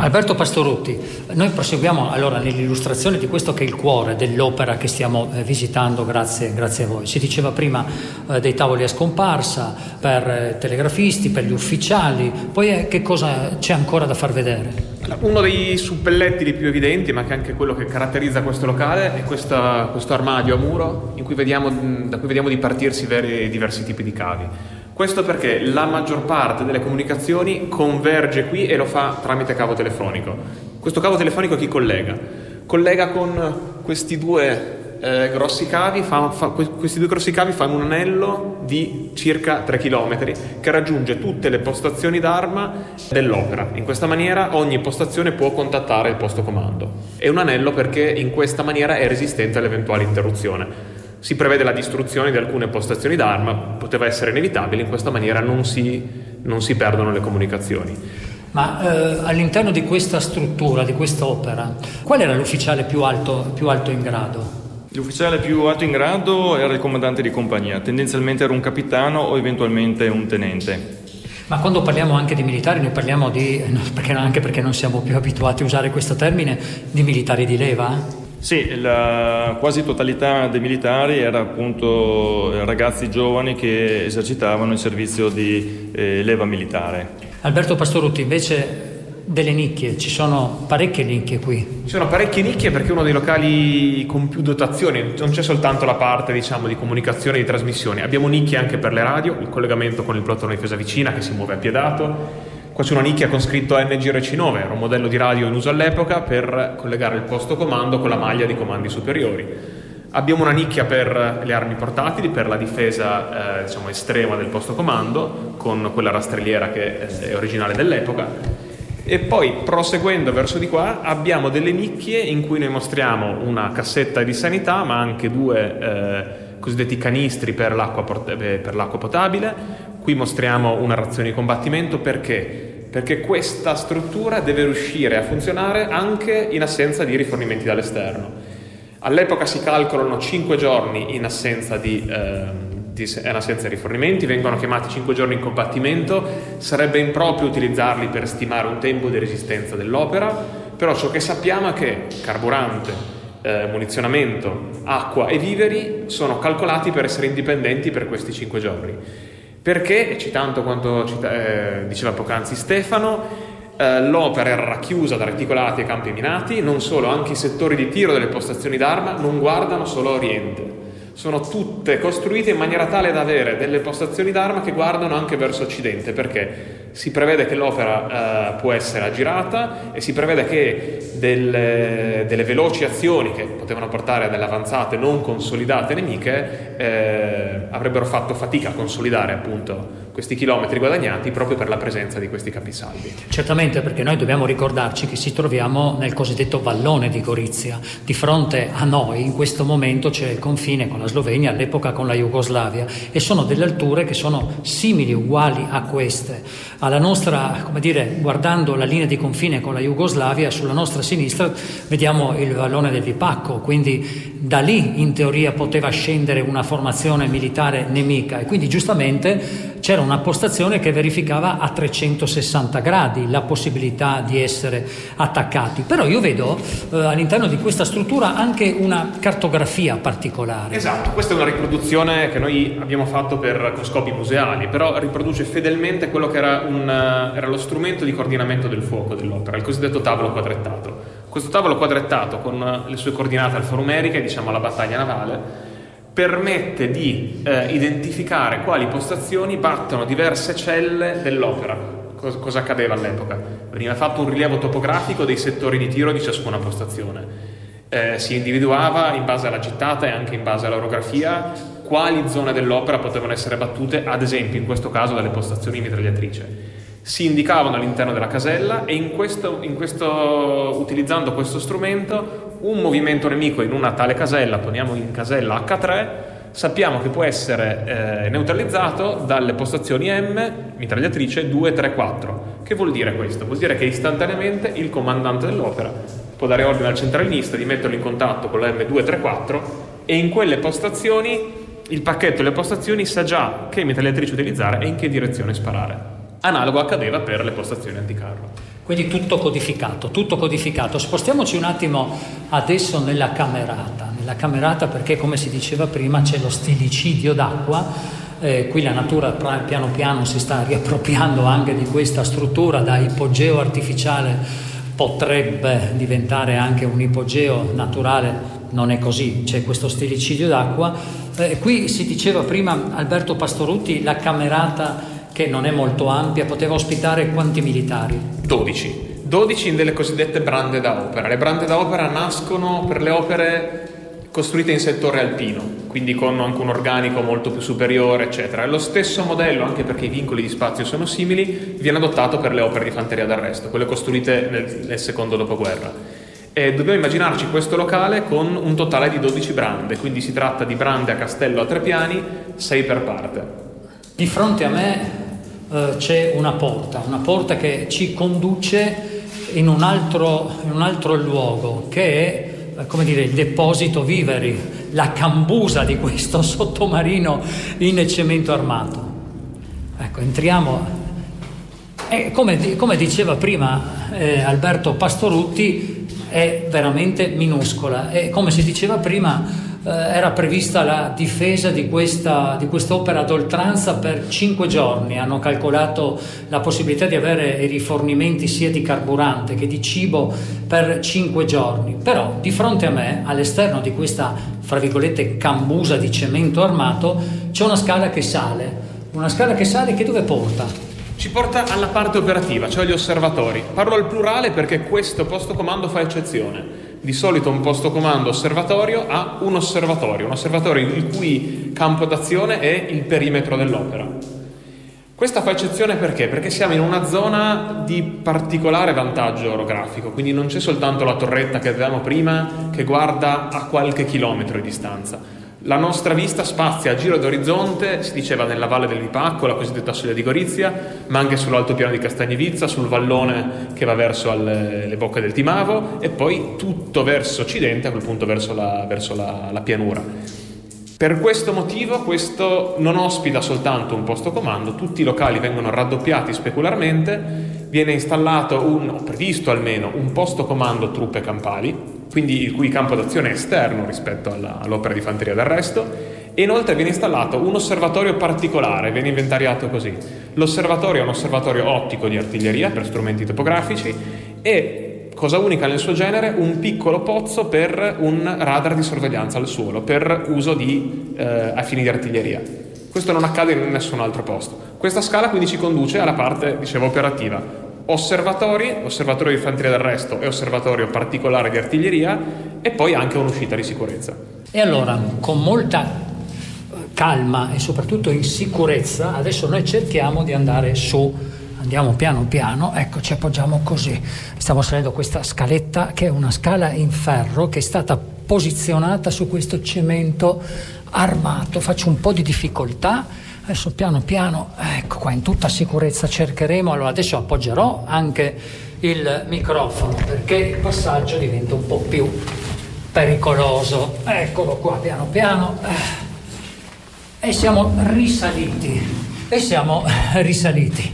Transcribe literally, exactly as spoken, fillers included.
Alberto Pastorutti, noi proseguiamo allora nell'illustrazione di questo che è il cuore dell'opera che stiamo eh, visitando grazie, grazie a voi. Si diceva prima eh, dei tavoli a scomparsa per eh, telegrafisti, per gli ufficiali, poi eh, che cosa c'è ancora da far vedere? Uno dei suppellettili più evidenti, ma che è anche quello che caratterizza questo locale, è questa, questo armadio a muro in cui vediamo, da cui vediamo dipartirsi veri, diversi tipi di cavi. Questo perché la maggior parte delle comunicazioni converge qui e lo fa tramite cavo telefonico. Questo cavo telefonico chi collega? Collega con questi due eh, grossi cavi, fa, fa, questi due grossi cavi fanno un anello di circa tre chilometri che raggiunge tutte le postazioni d'arma dell'opera. In questa maniera ogni postazione può contattare il posto comando. È un anello perché in questa maniera è resistente all'eventuale interruzione. Si prevede la distruzione di alcune postazioni d'arma, poteva essere inevitabile, in questa maniera non si, non si perdono le comunicazioni. Ma eh, all'interno di questa struttura, di questa opera, qual era l'ufficiale più alto, più alto in grado? L'ufficiale più alto in grado era il comandante di compagnia, tendenzialmente era un capitano o eventualmente un tenente. Ma quando parliamo anche di militari, noi parliamo di, perché, anche perché non siamo più abituati a usare questo termine, di militari di leva? Sì, la quasi totalità dei militari era appunto ragazzi giovani che esercitavano il servizio di eh, leva militare. Alberto Pastorutti, invece delle nicchie, ci sono parecchie nicchie qui. Ci sono parecchie nicchie perché è uno dei locali con più dotazioni, non c'è soltanto la parte diciamo di comunicazione e di trasmissione, abbiamo nicchie anche per le radio, il collegamento con il plotone di difesa vicina che si muove a piedato. Qua c'è una nicchia con scritto N G R C nove, era un modello di radio in uso all'epoca per collegare il posto comando con la maglia di comandi superiori. Abbiamo una nicchia per le armi portatili, per la difesa eh, diciamo estrema del posto comando, con quella rastrelliera che eh, è originale dell'epoca. E poi, proseguendo verso di qua, abbiamo delle nicchie in cui noi mostriamo una cassetta di sanità, ma anche due eh, cosiddetti canistri per l'acqua, port- per l'acqua potabile. Qui mostriamo una razione di combattimento perché? Perché questa struttura deve riuscire a funzionare anche in assenza di rifornimenti dall'esterno. All'epoca si calcolano cinque giorni in assenza di, eh, di, in assenza di rifornimenti, vengono chiamati cinque giorni in combattimento, sarebbe improprio utilizzarli per stimare un tempo di resistenza dell'opera, però ciò che sappiamo è che carburante, eh, munizionamento, acqua e viveri sono calcolati per essere indipendenti per questi cinque giorni. Perché, citando quanto cita, eh, diceva poc'anzi Stefano, eh, l'opera era racchiusa da reticolati e campi minati, non solo, anche i settori di tiro delle postazioni d'arma non guardano solo a oriente, sono tutte costruite in maniera tale da avere delle postazioni d'arma che guardano anche verso occidente, perché si prevede che l'opera eh, può essere aggirata e si prevede che delle, delle veloci azioni che potevano portare a delle avanzate non consolidate nemiche eh, avrebbero fatto fatica a consolidare appunto questi chilometri guadagnati proprio per la presenza di questi capisaldi. Certamente, perché noi dobbiamo ricordarci che ci troviamo nel cosiddetto vallone di Gorizia. Di fronte a noi in questo momento c'è il confine con la Slovenia, all'epoca con la Jugoslavia, e sono delle alture che sono simili, uguali a queste. Alla nostra, come dire, guardando la linea di confine con la Jugoslavia, sulla nostra sinistra vediamo il vallone del Lipacco, quindi da lì in teoria poteva scendere una formazione militare nemica e quindi giustamente c'era una postazione che verificava a trecentosessanta gradi la possibilità di essere attaccati. Però io vedo eh, all'interno di questa struttura anche una cartografia particolare. Esatto, questa è una riproduzione che noi abbiamo fatto per con scopi museali, però riproduce fedelmente quello che era, un, era lo strumento di coordinamento del fuoco dell'opera, il cosiddetto tavolo quadrettato. Questo tavolo quadrettato con le sue coordinate alfanumeriche, diciamo alla battaglia navale, permette di eh, identificare quali postazioni battono diverse celle dell'opera. Cosa, cosa accadeva all'epoca? Veniva fatto un rilievo topografico dei settori di tiro di ciascuna postazione. Eh, si individuava in base alla gittata e anche in base all'orografia quali zone dell'opera potevano essere battute, ad esempio in questo caso dalle postazioni mitragliatrice. Si indicavano all'interno della casella e in questo, in questo, utilizzando questo strumento, un movimento nemico in una tale casella, poniamo in casella acca tre, sappiamo che può essere eh, neutralizzato dalle postazioni M, mitragliatrice due, tre, quattro. Che vuol dire questo? Vuol dire che istantaneamente il comandante dell'opera può dare ordine al centralinista di metterlo in contatto con la M due, tre, quattro e in quelle postazioni il pacchetto delle postazioni sa già che mitragliatrice utilizzare e in che direzione sparare. Analogo accadeva per le postazioni anticarro. Quindi tutto codificato, tutto codificato. Spostiamoci un attimo adesso nella camerata, nella camerata perché, come si diceva prima, c'è lo stilicidio d'acqua. Eh, qui la natura piano piano si sta riappropriando anche di questa struttura, da ipogeo artificiale potrebbe diventare anche un ipogeo naturale, non è così, c'è questo stilicidio d'acqua. Eh, qui si diceva prima, Alberto Pastorutti, la camerata, che non è molto ampia, poteva ospitare quanti militari? dodici. dodici in delle cosiddette brande da opera. Le brande da opera nascono per le opere costruite in settore alpino, quindi con anche un organico molto più superiore, eccetera. È lo stesso modello, anche perché i vincoli di spazio sono simili, viene adottato per le opere di fanteria d'arresto, quelle costruite nel, nel secondo dopoguerra. E dobbiamo immaginarci questo locale con un totale di dodici brande, quindi si tratta di brande a castello a tre piani, sei per parte. Di fronte a me eh, c'è una porta, una porta che ci conduce in un altro, in un altro luogo, che è, come dire, il deposito viveri, la cambusa di questo sottomarino in cemento armato. Ecco, entriamo. E come, come diceva prima eh, Alberto Pastorutti, è veramente minuscola. E come si diceva prima, Eh, era prevista la difesa di questa di quest'opera ad oltranza per cinque giorni. Hanno calcolato la possibilità di avere i rifornimenti sia di carburante che di cibo per cinque giorni. Però di fronte a me, all'esterno di questa, fra virgolette, cambusa di cemento armato, c'è una scala che sale. Una scala che sale che dove porta? Ci porta alla parte operativa, cioè gli osservatori. Parlo al plurale perché questo posto comando fa eccezione. Di solito un posto comando osservatorio ha un osservatorio, un osservatorio il cui campo d'azione è il perimetro dell'opera. Questa fa eccezione perché? Perché siamo in una zona di particolare vantaggio orografico, quindi non c'è soltanto la torretta che avevamo prima che guarda a qualche chilometro di distanza. La nostra vista spazia a giro d'orizzonte, si diceva nella valle del Vipacco, la cosiddetta soglia di Gorizia, ma anche sull'altopiano di Castagnevizza, sul vallone che va verso alle, le bocche del Timavo e poi tutto verso occidente, a quel punto verso la, verso la, la pianura. Per questo motivo questo non ospita soltanto un posto comando, tutti i locali vengono raddoppiati specularmente, viene installato un, o previsto almeno, un posto comando truppe campali, quindi il cui campo d'azione è esterno rispetto alla, all'opera di fanteria d'arresto, e inoltre viene installato un osservatorio particolare, viene inventariato così. L'osservatorio è un osservatorio ottico di artiglieria per strumenti topografici e, cosa unica nel suo genere, un piccolo pozzo per un radar di sorveglianza al suolo, per uso di, eh, a fini di artiglieria. Questo non accade in nessun altro posto. Questa scala quindi ci conduce alla parte, dicevo, operativa. Osservatori, osservatorio di fanteria d'arresto e osservatorio particolare di artiglieria e poi anche un'uscita di sicurezza. E allora, con molta calma e soprattutto in sicurezza, adesso noi cerchiamo di andare su, andiamo piano piano, ecco, ci appoggiamo così. Stiamo salendo questa scaletta che è una scala in ferro che è stata posizionata su questo cemento armato. Faccio un po' di difficoltà. Adesso piano piano, ecco qua, in tutta sicurezza cercheremo. Allora adesso appoggerò anche il microfono perché il passaggio diventa un po' più pericoloso. Eccolo qua, piano piano. E siamo risaliti. E siamo risaliti.